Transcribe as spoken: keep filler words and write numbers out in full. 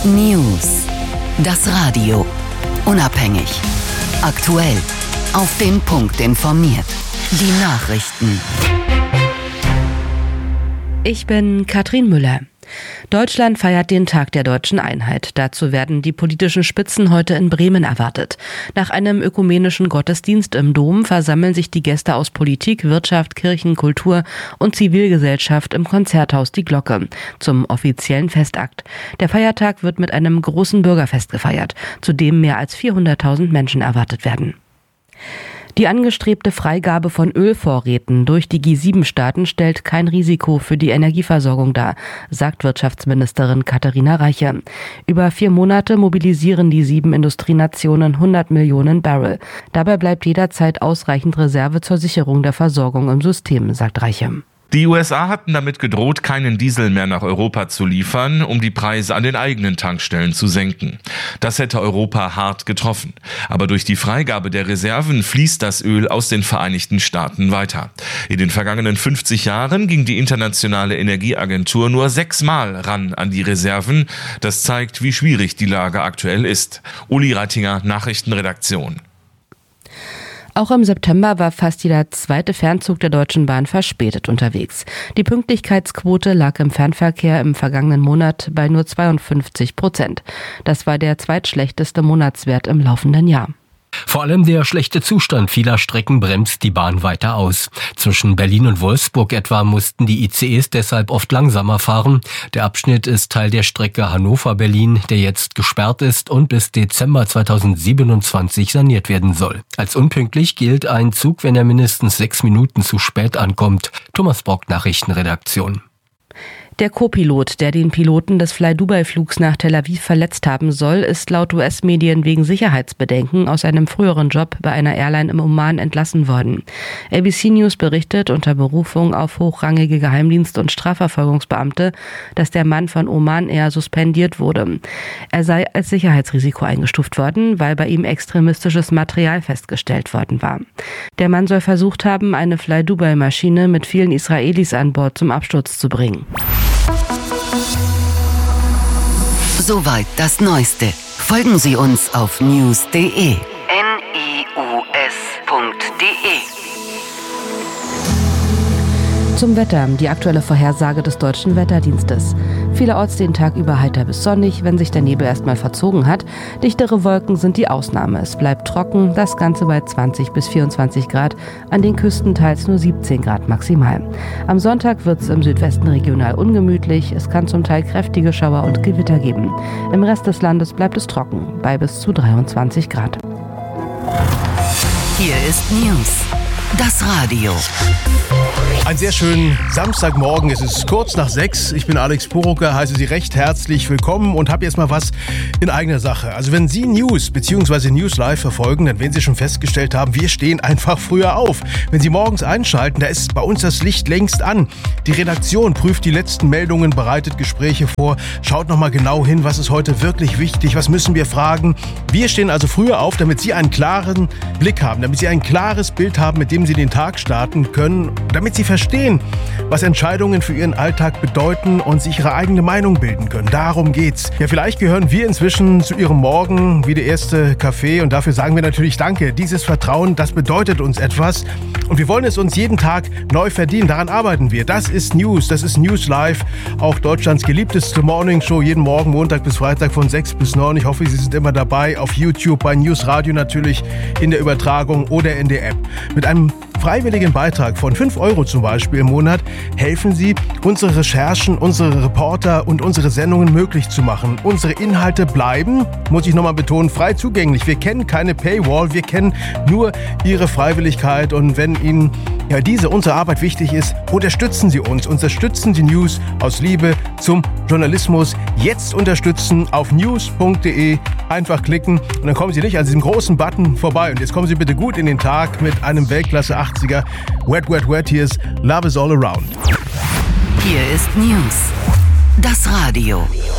News. Das Radio. Unabhängig. Aktuell. Auf den Punkt informiert. Die Nachrichten. Ich bin Katrin Müller. Deutschland feiert den Tag der deutschen Einheit. Dazu werden die politischen Spitzen heute in Bremen erwartet. Nach einem ökumenischen Gottesdienst im Dom versammeln sich die Gäste aus Politik, Wirtschaft, Kirchen, Kultur und Zivilgesellschaft im Konzerthaus Die Glocke zum offiziellen Festakt. Der Feiertag wird mit einem großen Bürgerfest gefeiert, zu dem mehr als vierhunderttausend Menschen erwartet werden. Die angestrebte Freigabe von Ölvorräten durch die G sieben Staaten stellt kein Risiko für die Energieversorgung dar, sagt Wirtschaftsministerin Katharina Reiche. Über vier Monate mobilisieren die sieben Industrienationen hundert Millionen Barrel. Dabei bleibt jederzeit ausreichend Reserve zur Sicherung der Versorgung im System, sagt Reiche. Die U S A hatten damit gedroht, keinen Diesel mehr nach Europa zu liefern, um die Preise an den eigenen Tankstellen zu senken. Das hätte Europa hart getroffen. Aber durch die Freigabe der Reserven fließt das Öl aus den Vereinigten Staaten weiter. In den vergangenen fünfzig Jahren ging die Internationale Energieagentur nur sechsmal ran an die Reserven. Das zeigt, wie schwierig die Lage aktuell ist. Uli Reitinger, Nachrichtenredaktion. Auch im September war fast jeder zweite Fernzug der Deutschen Bahn verspätet unterwegs. Die Pünktlichkeitsquote lag im Fernverkehr im vergangenen Monat bei nur zweiundfünfzig Prozent. Das war der zweitschlechteste Monatswert im laufenden Jahr. Vor allem der schlechte Zustand vieler Strecken bremst die Bahn weiter aus. Zwischen Berlin und Wolfsburg etwa mussten die I C Es deshalb oft langsamer fahren. Der Abschnitt ist Teil der Strecke Hannover-Berlin, der jetzt gesperrt ist und bis Dezember zweitausendsiebenundzwanzig saniert werden soll. Als unpünktlich gilt ein Zug, wenn er mindestens sechs Minuten zu spät ankommt. Thomas Brock, Nachrichtenredaktion. Der Co-Pilot, der den Piloten des Fly-Dubai-Flugs nach Tel Aviv verletzt haben soll, ist laut U S-Medien wegen Sicherheitsbedenken aus einem früheren Job bei einer Airline im Oman entlassen worden. A B C News berichtet unter Berufung auf hochrangige Geheimdienst- und Strafverfolgungsbeamte, dass der Mann von Oman Air suspendiert wurde. Er sei als Sicherheitsrisiko eingestuft worden, weil bei ihm extremistisches Material festgestellt worden war. Der Mann soll versucht haben, eine Fly-Dubai-Maschine mit vielen Israelis an Bord zum Absturz zu bringen. Soweit das Neueste. Folgen Sie uns auf news punkt de. N I U S punkt de. Zum Wetter, die aktuelle Vorhersage des Deutschen Wetterdienstes. Vielerorts den Tag über heiter bis sonnig, wenn sich der Nebel erstmal verzogen hat. Dichtere Wolken sind die Ausnahme. Es bleibt trocken, das Ganze bei zwanzig bis vierundzwanzig Grad, an den Küsten teils nur siebzehn Grad maximal. Am Sonntag wird es im Südwesten regional ungemütlich. Es kann zum Teil kräftige Schauer und Gewitter geben. Im Rest des Landes bleibt es trocken, bei bis zu dreiundzwanzig Grad. Hier ist News. Das Radio. Einen sehr schönen Samstagmorgen. Es ist kurz nach sechs. Ich bin Alex Purucker, heiße Sie recht herzlich willkommen und habe jetzt mal was in eigener Sache. Also wenn Sie News bzw. News Live verfolgen, dann werden Sie schon festgestellt haben, wir stehen einfach früher auf. Wenn Sie morgens einschalten, da ist bei uns das Licht längst an. Die Redaktion prüft die letzten Meldungen, bereitet Gespräche vor, schaut nochmal genau hin, was ist heute wirklich wichtig, was müssen wir fragen. Wir stehen also früher auf, damit Sie einen klaren Blick haben, damit Sie ein klares Bild haben, mit dem Sie den Tag starten können, damit Sie verstehen, was Entscheidungen für Ihren Alltag bedeuten und sich Ihre eigene Meinung bilden können. Darum geht's. Ja, vielleicht gehören wir inzwischen zu Ihrem Morgen wie der erste Kaffee und dafür sagen wir natürlich Danke. Dieses Vertrauen, das bedeutet uns etwas und wir wollen es uns jeden Tag neu verdienen. Daran arbeiten wir. Das ist News, das ist News Live, auch Deutschlands geliebteste Morningshow, jeden Morgen Montag bis Freitag von sechs bis neun. Ich hoffe, Sie sind immer dabei auf YouTube, bei News Radio natürlich, in der Übertragung oder in der App. Mit einem freiwilligen Beitrag von fünf Euro zum Beispiel im Monat helfen Sie, unsere Recherchen, unsere Reporter und unsere Sendungen möglich zu machen. Unsere Inhalte bleiben, muss ich nochmal betonen, frei zugänglich. Wir kennen keine Paywall, wir kennen nur Ihre Freiwilligkeit und wenn Ihnen ja diese unsere Arbeit wichtig ist, unterstützen Sie uns, unterstützen die News aus Liebe zum Journalismus. Jetzt unterstützen auf news punkt de, einfach klicken und dann kommen Sie nicht an diesem großen Button vorbei. Und jetzt kommen Sie bitte gut in den Tag mit einem Weltklasse achtziger. Wet, wet, wet, hier ist Love is all around. Hier ist News. Das Radio.